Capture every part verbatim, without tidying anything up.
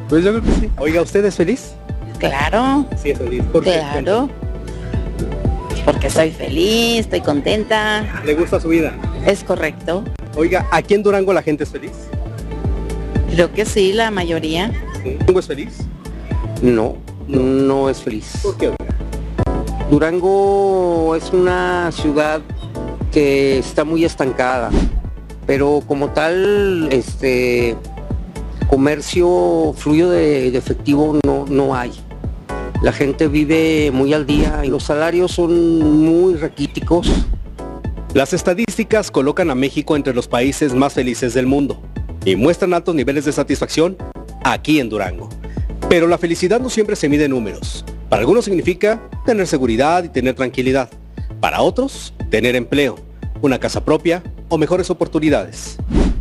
Pues yo creo que sí. Oiga, ¿usted es feliz? Claro. Sí, es feliz. ¿Por qué? Claro. Porque soy feliz, estoy contenta. ¿Le gusta su vida? Es correcto. Oiga, ¿aquí en Durango la gente es feliz? Creo que sí, la mayoría. ¿Sí? ¿Durango es feliz? No, no es feliz. ¿Por qué? Durango es una ciudad que está muy estancada, pero como tal, este comercio fluido de, de efectivo no, no hay. La gente vive muy al día y los salarios son muy raquíticos. Las estadísticas colocan a México entre los países más felices del mundo y muestran altos niveles de satisfacción aquí en Durango. Pero la felicidad no siempre se mide en números. Para algunos significa tener seguridad y tener tranquilidad. Para otros, tener empleo, una casa propia o mejores oportunidades.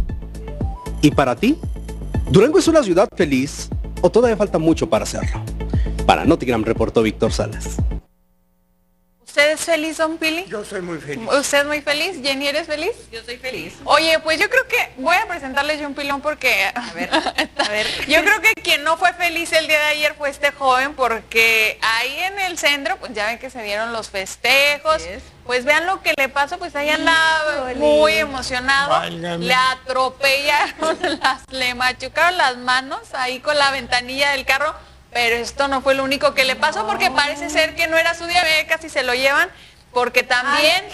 ¿Y para ti? ¿Durango es una ciudad feliz o todavía falta mucho para hacerlo? Para Notigram reportó Víctor Salas. ¿Usted es feliz, don Pili? Yo soy muy feliz. ¿Usted es muy feliz? ¿Jenny, eres feliz? Yo soy feliz. Oye, pues yo creo que voy a presentarles yo un pilón porque... A ver, a ver. Yo creo que quien no fue feliz el día de ayer fue este joven porque ahí en el centro, pues ya ven que se dieron los festejos. Pues vean lo que le pasó, pues ahí andaba muy emocionado. Válgame. Le atropellaron, las, le machucaron las manos ahí con la ventanilla del carro. Pero esto no fue lo único que le pasó porque parece ser que no era su día, casi se lo llevan, porque también,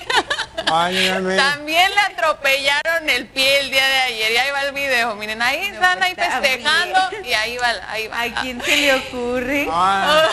también le atropellaron el pie el día de ayer. Y ahí va el video, miren, ahí están ahí festejando y ahí va, ahí va. ¿A quién se le ocurre? Ah.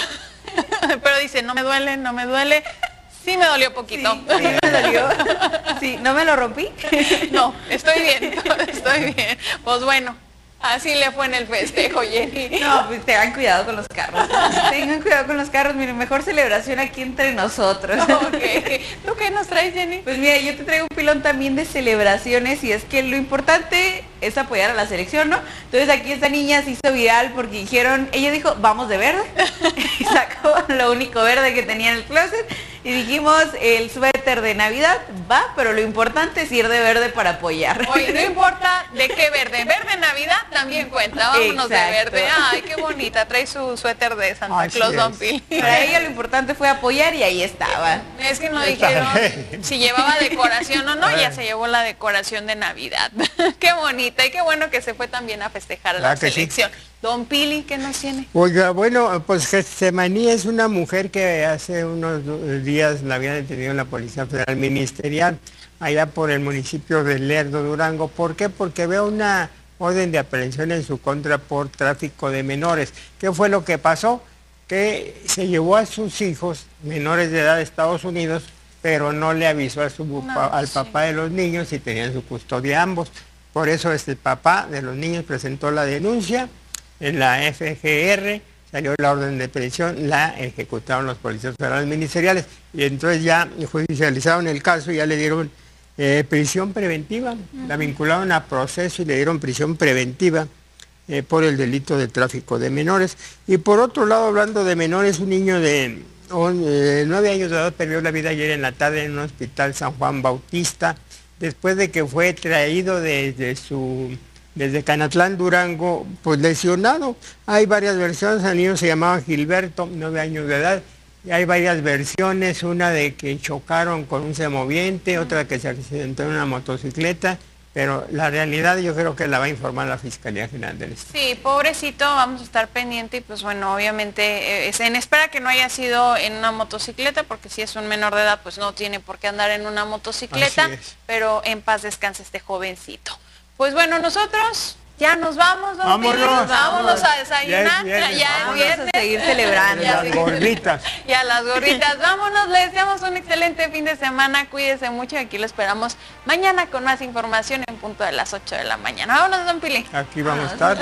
Pero dice, no me duele, no me duele. Sí me dolió poquito. Sí, sí me dolió. Sí, ¿no me lo rompí? No, estoy bien, estoy bien. Pues bueno. Así le fue en el festejo, Jenny. No, pues tengan cuidado con los carros. Tengan cuidado con los carros. Miren, mejor celebración aquí entre nosotros. Okay. ¿Tú qué nos traes, Jenny? Pues mira, yo te traigo un pilón también de celebraciones y es que lo importante es apoyar a la selección, ¿no? Entonces aquí esta niña se hizo viral porque dijeron, ella dijo, vamos de verde. Y sacó lo único verde que tenía en el closet. Y dijimos, el suéter de Navidad va, pero lo importante es ir de verde para apoyar. Oye, no importa de qué verde, verde Navidad también cuenta, vámonos. Exacto. De verde. Ay, qué bonita, trae su suéter de Santa Así Claus, don Pili. Para ella lo importante fue apoyar y ahí estaba. Es que no dijeron si llevaba decoración o no, ya se llevó la decoración de Navidad. Qué bonita y qué bueno que se fue también a festejar a la selección. Sí. Don Pili, ¿qué nos tiene? Oiga, bueno, pues Getsemaní es una mujer que hace unos días la había detenido en la Policía Federal Ministerial, allá por el municipio de Lerdo, Durango. ¿Por qué? Porque veo una orden de aprehensión en su contra por tráfico de menores. ¿Qué fue lo que pasó? Que se llevó a sus hijos menores de edad a Estados Unidos, pero no le avisó a su, no, pa, al sí. papá de los niños y tenían su custodia ambos. Por eso este papá de los niños presentó la denuncia en la F G R, salió la orden de aprehensión, la ejecutaron los policías federales ministeriales y entonces ya judicializaron el caso y ya le dieron eh, prisión preventiva, uh-huh. la vincularon a proceso y le dieron prisión preventiva eh, por el delito de tráfico de menores. Y por otro lado, hablando de menores, un niño de eh, nueve años de edad perdió la vida ayer en la tarde en un hospital San Juan Bautista, después de que fue traído desde su... desde Canatlán, Durango, pues lesionado. Hay varias versiones, el niño se llamaba Gilberto, nueve años de edad, y hay varias versiones, una de que chocaron con un semoviente, otra que se accidentó en una motocicleta, pero la realidad yo creo que la va a informar la Fiscalía General del Estado. Sí, pobrecito, vamos a estar pendiente y pues bueno, obviamente, eh, en espera que no haya sido en una motocicleta, porque si es un menor de edad, pues no tiene por qué andar en una motocicleta, pero en paz descanse este jovencito. Pues bueno, nosotros ya nos vamos, don vámonos, Pili, vámonos a desayunar, ya es viernes, ya es viernes. A seguir celebrando. Ya las gorritas. Y a las gorritas, vámonos, les deseamos un excelente fin de semana, cuídense mucho y aquí lo esperamos mañana con más información en punto de las ocho de la mañana. Vámonos, don Pili. Aquí vamos a estar.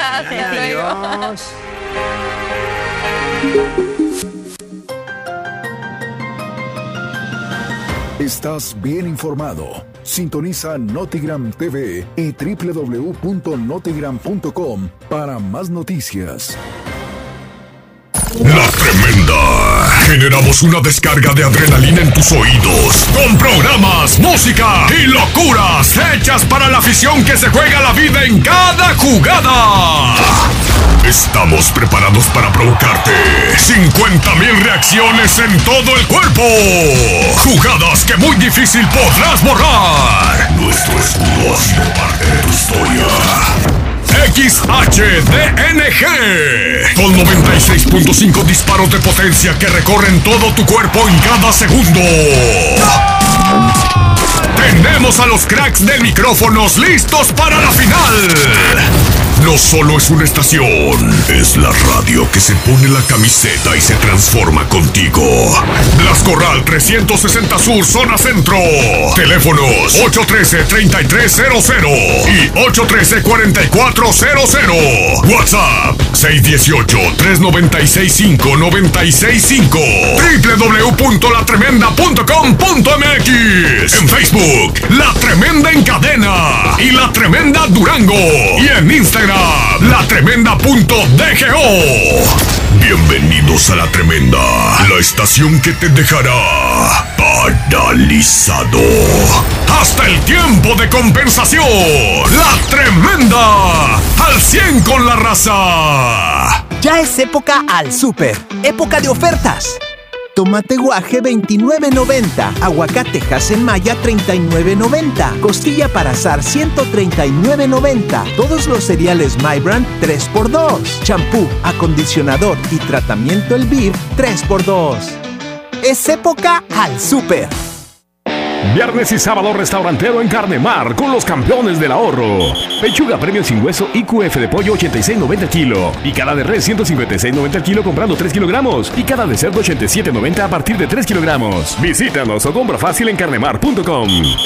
Adiós. Estás bien informado. Sintoniza Notigram T V y doble u doble u doble u punto notigram punto com para más noticias. La Tremenda. Generamos una descarga de adrenalina en tus oídos con programas, música y locuras hechas para la afición que se juega la vida en cada jugada. Estamos preparados para provocarte cincuenta mil reacciones en todo el cuerpo. Jugadas que muy difícil podrás borrar. Nuestro escudo ha sido parte de tu historia. X H D N G, con noventa y seis punto cinco disparos de potencia que recorren todo tu cuerpo en cada segundo. Tenemos a los cracks de micrófonos listos para la final. No solo es una estación, es la radio que se pone la camiseta y se transforma contigo. Blas Corral trescientos sesenta Sur, zona centro. Teléfonos ocho uno tres, tres tres cero cero y ocho uno tres, cuatro cuatro cero cero. WhatsApp seis uno ocho, tres nueve seis cinco, nueve seis cinco. doble u doble u doble u punto la tremenda punto com punto m x. En Facebook, La Tremenda en Cadena y La Tremenda Durango. Y en Instagram, La Tremenda punto d g o. Bienvenidos a La Tremenda, la estación que te dejará paralizado hasta el tiempo de compensación. La Tremenda, al cien con la raza. Ya es época al súper, época de ofertas. Tomate guaje veintinueve noventa, aguacate Hasenmaya treinta y nueve noventa, costilla para asar ciento treinta y nueve noventa, todos los cereales My Brand tres por dos, champú, acondicionador y tratamiento Elviv tres por dos. Es época al súper. Viernes y sábado restaurantero en Carnemar con los campeones del ahorro. Pechuga premium sin hueso I Q F de pollo ochenta y seis noventa el kilo. Picada de res ciento cincuenta y seis noventa el kilo comprando tres kilogramos. Picada de cerdo ochenta y siete noventa a partir de tres kilogramos. Visítanos o compra fácil en carnemar punto com.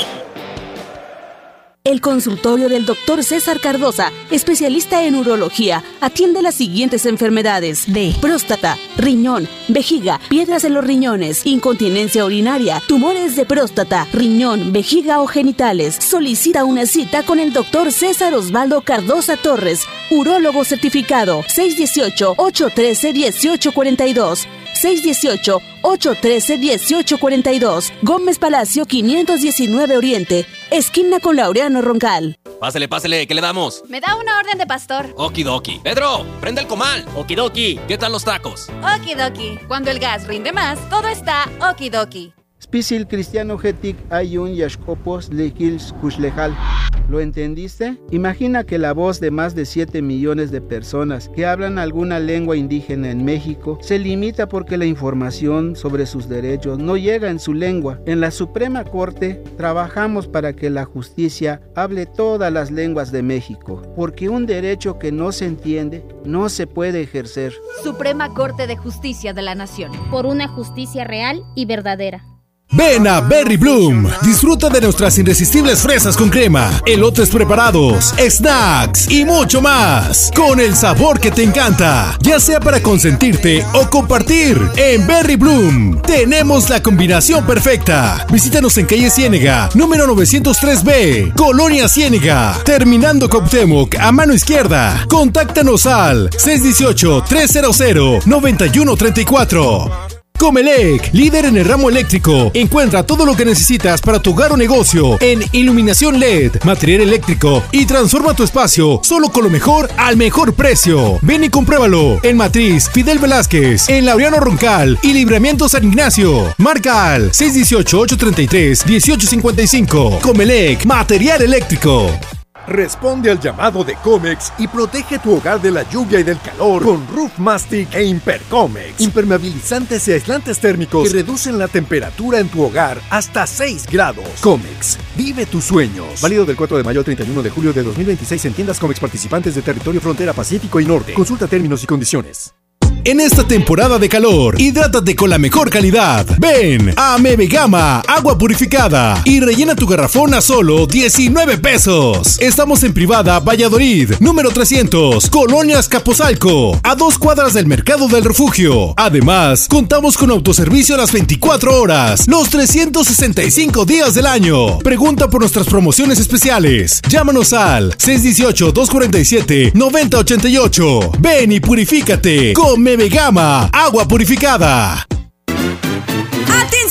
El consultorio del doctor César Cardosa, especialista en urología, atiende las siguientes enfermedades de próstata, riñón, vejiga, piedras en los riñones, incontinencia urinaria, tumores de próstata, riñón, vejiga o genitales. Solicita una cita con el doctor César Osvaldo Cardosa Torres, urólogo certificado, seis uno ocho, ocho uno tres, uno ocho cuatro dos. seis uno ocho, ocho uno tres, uno ocho cuatro dos. Gómez Palacio quinientos diecinueve Oriente, esquina con Laureano Roncal. Pásele, pásele, ¿qué le damos? Me da una orden de pastor. Okidoki. Pedro, prende el comal. Okidoki. ¿Qué tal los tacos? Okidoki. Cuando el gas rinde más, todo está okidoki. Spisil cristiano getik ayun yashkopos lekils kushlejal. ¿Lo entendiste? Imagina que la voz de más de siete millones de personas que hablan alguna lengua indígena en México se limita porque la información sobre sus derechos no llega en su lengua. En la Suprema Corte trabajamos para que la justicia hable todas las lenguas de México, porque un derecho que no se entiende no se puede ejercer. Suprema Corte de Justicia de la Nación. Por una justicia real y verdadera. Ven a Berry Bloom, disfruta de nuestras irresistibles fresas con crema, elotes preparados, snacks y mucho más, con el sabor que te encanta, ya sea para consentirte o compartir. En Berry Bloom tenemos la combinación perfecta. Visítanos en calle Ciénega, número novecientos tres B, Colonia Ciénega, terminando Cuauhtémoc a mano izquierda. Contáctanos al seis uno ocho, tres cero cero, nueve uno tres cuatro. Comelec, líder en el ramo eléctrico. Encuentra todo lo que necesitas para tu hogar o negocio en iluminación L E D, material eléctrico y transforma tu espacio solo con lo mejor al mejor precio. Ven y compruébalo en Matriz Fidel Velázquez, en Laureano Roncal y Libramiento San Ignacio. Marca al seis uno ocho, ocho tres tres, uno ocho cinco cinco. Comelec, material eléctrico. Responde al llamado de Comex y protege tu hogar de la lluvia y del calor con Roof Mastic e Impercomex. Impermeabilizantes y aislantes térmicos que reducen la temperatura en tu hogar hasta seis grados. Comex, vive tus sueños. Válido del cuatro de mayo al treinta y uno de julio de dos mil veintiséis en tiendas Comex participantes de territorio frontera Pacífico y Norte. Consulta términos y condiciones. En esta temporada de calor, hidrátate con la mejor calidad. Ven a Mevegama, agua purificada, y rellena tu garrafón a solo diecinueve pesos. Estamos en Privada Valladolid, número trescientos, Colonia Azcapotzalco, a dos cuadras del Mercado del Refugio. Además, contamos con autoservicio a las veinticuatro horas, los trescientos sesenta y cinco días del año. Pregunta por nuestras promociones especiales. Llámanos al seis uno ocho, dos cuatro siete, nueve cero ocho ocho. Ven y purifícate con Mevegama, agua purificada. ¡Atención, negocios!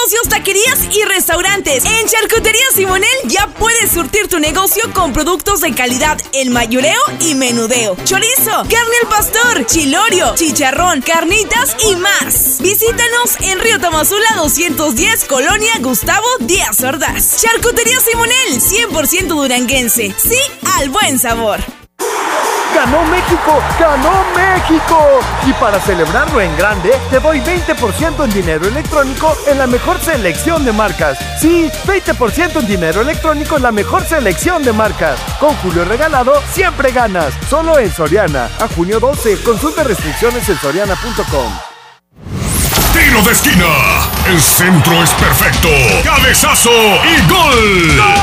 negocios, taquerías y restaurantes. En Charcutería Simonel ya puedes surtir tu negocio con productos de calidad en mayoreo y menudeo. Chorizo, carne al pastor, chilorio, chicharrón, carnitas y más. Visítanos en Río Tamazula doscientos diez, Colonia Gustavo Díaz Ordaz. Charcutería Simonel, cien por ciento duranguense. Sí al buen sabor. ¡Ganó México! ¡Ganó México! Y para celebrarlo en grande, te doy veinte por ciento en dinero electrónico en la mejor selección de marcas. Sí, veinte por ciento en dinero electrónico en la mejor selección de marcas. Con Julio Regalado, siempre ganas. Solo en Soriana. A junio doce. Consulta restricciones en soriana punto com. Tiro de esquina. El centro es perfecto. Cabezazo y gol. ¡Gol!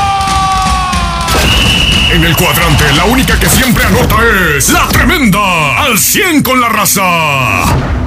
En el cuadrante, la única que siempre anota es La Tremenda, al cien con la raza.